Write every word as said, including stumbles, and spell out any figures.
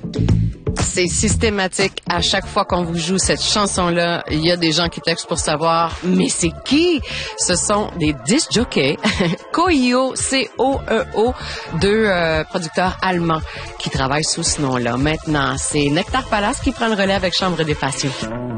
C'est systématique. À chaque fois qu'on vous joue cette chanson-là, il y a des gens qui textent pour savoir, mais c'est qui? Ce sont des disc jockeys, Coeo, C O E O, deux euh, producteurs allemands qui travaillent sous ce nom-là. Maintenant, c'est Nectar Palace qui prend le relais avec Chambre des Passions.